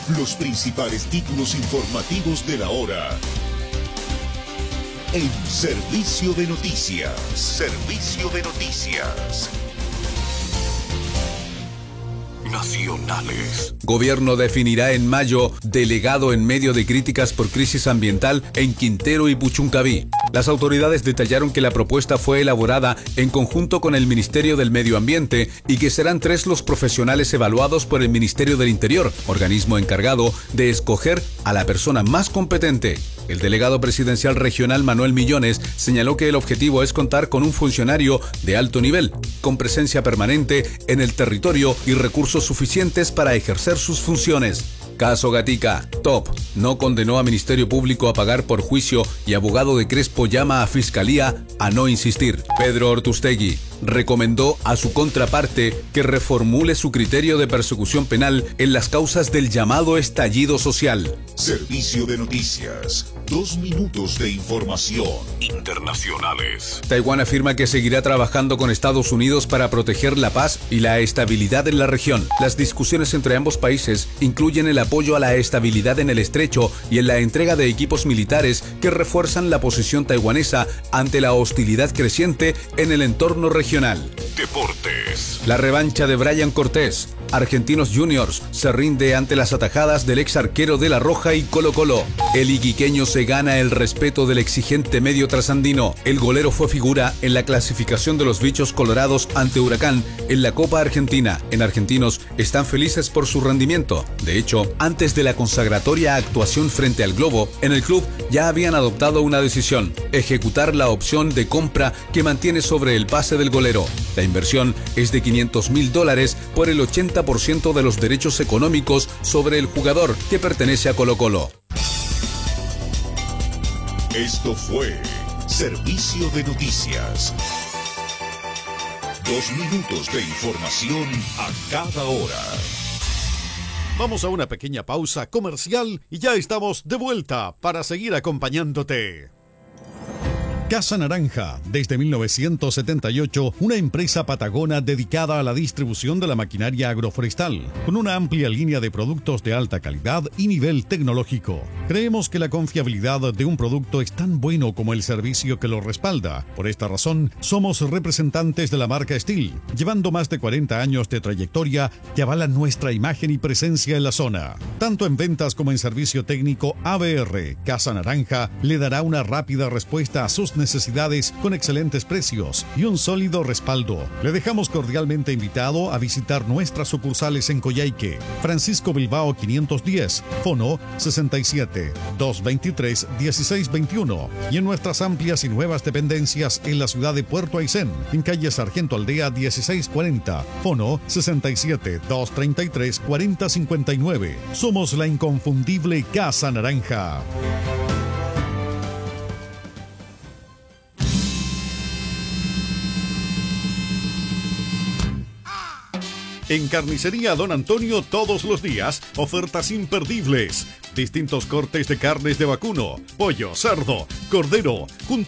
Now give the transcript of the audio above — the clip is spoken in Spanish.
Los principales títulos informativos de la hora. En Servicio de Noticias. Servicio de Noticias. Nacionales. Gobierno definirá en mayo delegado en medio de críticas por crisis ambiental en Quintero y Puchuncaví. Las autoridades detallaron que la propuesta fue elaborada en conjunto con el Ministerio del Medio Ambiente y que serán 3 los profesionales evaluados por el Ministerio del Interior, organismo encargado de escoger a la persona más competente. El delegado presidencial regional Manuel Millones señaló que el objetivo es contar con un funcionario de alto nivel, con presencia permanente en el territorio y recursos suficientes para ejercer sus funciones. Caso Gatica. Top no condenó a Ministerio Público a pagar por juicio y abogado de Crespo llama a Fiscalía a no insistir. Pedro Ortustegui recomendó a su contraparte que reformule su criterio de persecución penal en las causas del llamado estallido social. Servicio de Noticias. 2 minutos de información. Internacionales. Taiwán afirma que seguirá trabajando con Estados Unidos para proteger la paz y la estabilidad en la región. Las discusiones entre ambos países incluyen el apoyo a la estabilidad en el estrecho y en la entrega de equipos militares que refuerzan la posición taiwanesa ante la hostilidad creciente en el entorno regional. Deportes. La revancha de Brian Cortés. Argentinos Juniors se rinde ante las atajadas del ex arquero de La Roja y Colo-Colo. El iquiqueño se gana el respeto del exigente medio trasandino. El golero fue figura en la clasificación de los bichos colorados ante Huracán en la Copa Argentina. En Argentinos están felices por su rendimiento. De hecho, antes de la consagratoria actuación frente al Globo, en el club ya habían adoptado una decisión: ejecutar la opción de compra que mantiene sobre el pase del golero. La inversión es de $500.000 por el 80% de los derechos económicos sobre el jugador que pertenece a Colo-Colo. Esto fue Servicio de Noticias. 2 minutos de información a cada hora. Vamos a una pequeña pausa comercial y ya estamos de vuelta para seguir acompañándote. Casa Naranja, desde 1978, una empresa patagona dedicada a la distribución de la maquinaria agroforestal, con una amplia línea de productos de alta calidad y nivel tecnológico. Creemos que la confiabilidad de un producto es tan bueno como el servicio que lo respalda. Por esta razón, somos representantes de la marca Steel, llevando más de 40 años de trayectoria que avalan nuestra imagen y presencia en la zona. Tanto en ventas como en servicio técnico, ABR Casa Naranja le dará una rápida respuesta a sus necesidades con excelentes precios y un sólido respaldo. Le dejamos cordialmente invitado a visitar nuestras sucursales en Coyhaique, Francisco Bilbao 510, Fono 67-223-1621 y en nuestras amplias y nuevas dependencias en la ciudad de Puerto Aysén, en calle Sargento Aldea 1640, Fono 67-233-4059. Somos la inconfundible Casa Naranja. En Carnicería Don Antonio todos los días, ofertas imperdibles. Distintos cortes de carnes de vacuno, pollo, cerdo, cordero, junto